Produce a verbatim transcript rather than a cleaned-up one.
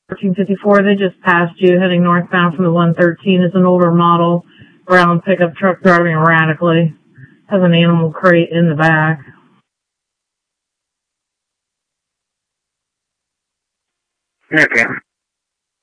thirteen fifty-four, they just passed you, heading northbound from the one thirteen. It's an older model, brown pickup truck driving erratically. Has an animal crate in the back. Okay.